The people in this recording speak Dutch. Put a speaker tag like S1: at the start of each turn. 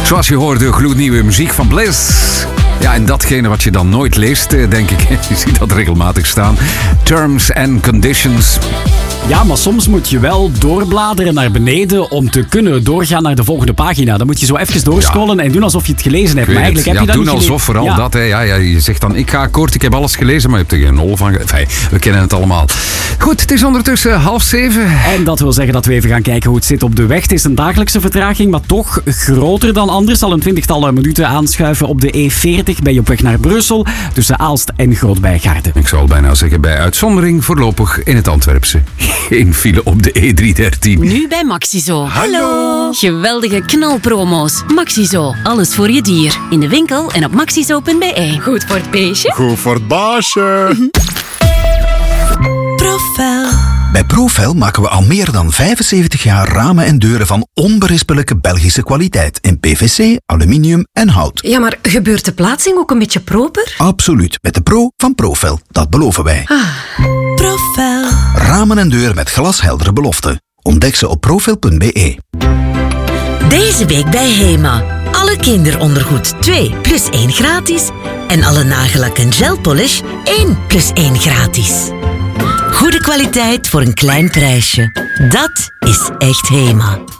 S1: Zoals je hoorde, gloednieuwe muziek van Bliss. Ja, en datgene wat je dan nooit leest, denk ik. Je ziet dat regelmatig staan. Terms and conditions.
S2: Ja, maar soms moet je wel doorbladeren naar beneden om te kunnen doorgaan naar de volgende pagina. Dan moet je zo even doorscrollen en doen alsof je het gelezen hebt. Maar eigenlijk heb je dat
S1: doen
S2: niet
S1: alsof vooral
S2: ja.
S1: dat. Hè. Ja, je zegt dan, ik ga akkoord, ik heb alles gelezen, maar je hebt er geen nul van. Enfin, we kennen het allemaal. Goed, het is ondertussen 6:30.
S2: En dat wil zeggen dat we even gaan kijken hoe het zit op de weg. Het is een dagelijkse vertraging, maar toch groter dan anders. Al een 20-tal minuten aanschuiven op de E40. Ben je op weg naar Brussel, tussen Aalst en Groot-Bijgaarden.
S1: Ik zou bijna zeggen, bij uitzondering voorlopig in het Antwerpse. Geen file op de E313.
S3: Nu bij Maxizo. Hallo! Geweldige knalpromo's. Maxizo, alles voor je dier. In de winkel en op maxizo.be. Goed voor het beestje.
S4: Goed voor het baasje.
S3: Profel.
S5: Bij Profel maken we al meer dan 75 jaar ramen en deuren van onberispelijke Belgische kwaliteit in PVC, aluminium en hout.
S6: Ja, maar gebeurt de plaatsing ook een beetje proper?
S5: Absoluut, met de pro van Profel. Dat beloven wij.
S3: Profel.
S5: Ramen en deuren met glasheldere beloften. Ontdek ze op profel.be.
S7: Deze week bij Hema. Alle kinderondergoed 2 plus 1 gratis. En alle nagellak en gelpolish 1 plus 1 gratis. Goede kwaliteit voor een klein prijsje. Dat is echt Hema.